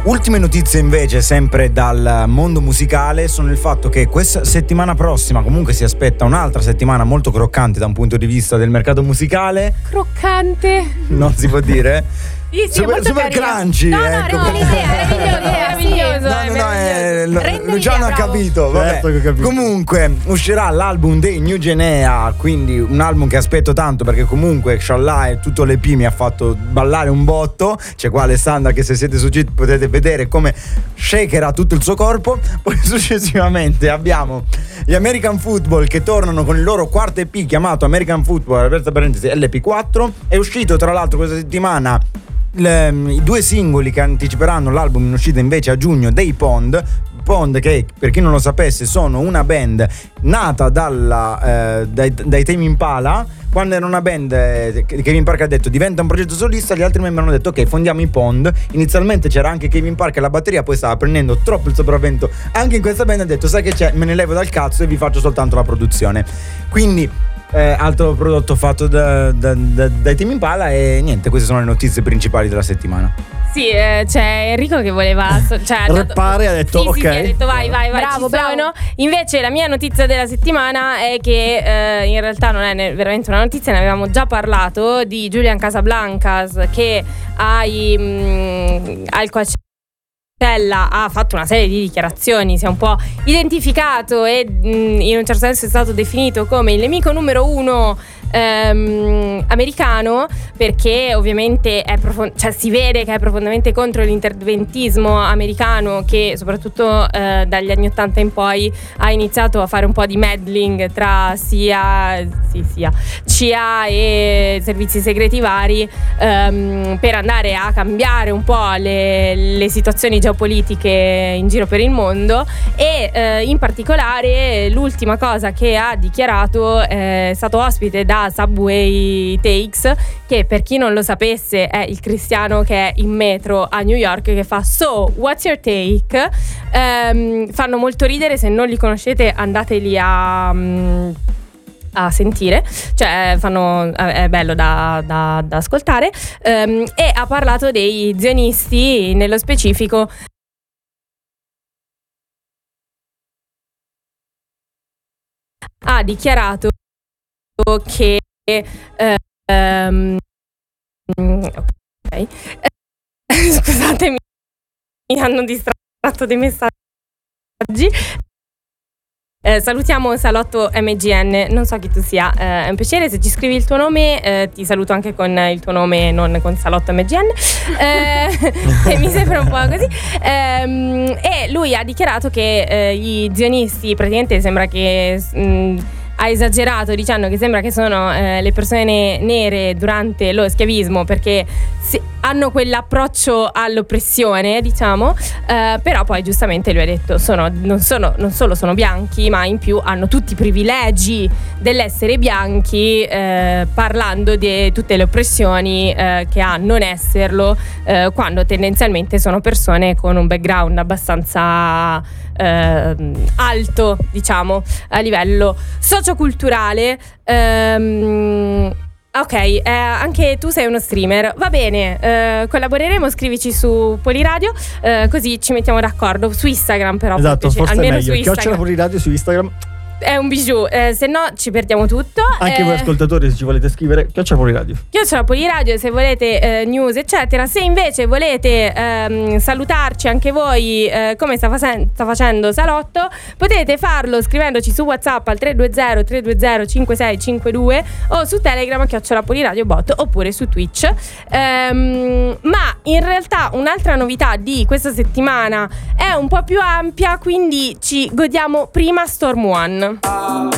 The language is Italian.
Ultime notizie invece, sempre dal mondo musicale, sono il fatto che questa settimana prossima comunque si aspetta un'altra settimana molto croccante da un punto di vista del mercato musicale. Croccante? Non si può dire? Sì, super crunchy, ecco. Luciano ha capito, vabbè. Certo che ho capito. Comunque uscirà l'album dei New Genea, quindi un album che aspetto tanto perché comunque Sciallà e tutto l'EP mi ha fatto ballare un botto. C'è qua Alessandra che se siete su Git potete vedere come shakera tutto il suo corpo. Poi successivamente abbiamo gli American Football che tornano con il loro quarto EP chiamato American Football, aperta parentesi LP4. È uscito tra l'altro questa settimana i due singoli che anticiperanno l'album in uscita invece a giugno dei Pond, che per chi non lo sapesse sono una band nata dai Tame Impala. Quando era una band, Kevin Parker ha detto diventa un progetto solista, gli altri membri hanno detto ok, fondiamo i Pond. Inizialmente c'era anche Kevin Parker alla batteria, poi stava prendendo troppo il sopravvento anche in questa band, ha detto sai che c'è, me ne levo dal cazzo e vi faccio soltanto la produzione. Quindi altro prodotto fatto dai Tame Impala. E niente, queste sono le notizie principali della settimana. Sì, c'è Enrico che voleva reppare, ha detto sì, ok. sì, ha detto vai, bravo. Invece la mia notizia della settimana è che in realtà non è veramente una notizia, ne avevamo già parlato, di Julian Casablancas che al Coachella ha fatto una serie di dichiarazioni, si è un po' identificato e in un certo senso è stato definito come il nemico numero uno americano, perché ovviamente si vede che è profondamente contro l'interventismo americano, che soprattutto dagli anni 80 in poi ha iniziato a fare un po' di meddling tra CIA e servizi segreti vari, per andare a cambiare un po' le situazioni geopolitiche in giro per il mondo. E in particolare l'ultima cosa che ha dichiarato, è stato ospite da Subway Takes, che per chi non lo sapesse è il cristiano che è in metro a New York, che fa "So, what's your take?". Fanno molto ridere, se non li conoscete andateli a sentire, cioè è bello da ascoltare. E ha parlato dei zionisti, nello specifico ha dichiarato che scusatemi, mi hanno distratto dei messaggi. Salutiamo Salotto MGN, non so chi tu sia, è un piacere. Se ci scrivi il tuo nome ti saluto anche con il tuo nome, non con Salotto MGN, che mi sembra un po' così. E lui ha dichiarato che gli zionisti praticamente sembra che ha esagerato dicendo che sembra che sono le persone nere durante lo schiavismo, perché hanno quell'approccio all'oppressione, diciamo, però poi giustamente lui ha detto non solo sono bianchi, ma in più hanno tutti i privilegi dell'essere bianchi, parlando di tutte le oppressioni che ha non esserlo, quando tendenzialmente sono persone con un background abbastanza alto, diciamo, a livello socioculturale. Ok, anche tu sei uno streamer, va bene, collaboreremo, scrivici su Poliradio, così ci mettiamo d'accordo su Instagram, però esatto, forse almeno è meglio. su Instagram. Chiocciola Poliradio su Instagram. È un bijou, se no ci perdiamo tutto. Anche voi ascoltatori, se ci volete scrivere, Chiocciola Poliradio. Chiocciola Poliradio, se volete news eccetera. Se invece volete salutarci anche voi, come sta facendo Salotto, potete farlo scrivendoci su WhatsApp al 320-320-5652 o su Telegram a Chiocciola Poliradio bot, oppure su Twitch. Ma in realtà un'altra novità di questa settimana è un po' più ampia, quindi ci godiamo prima Storm One.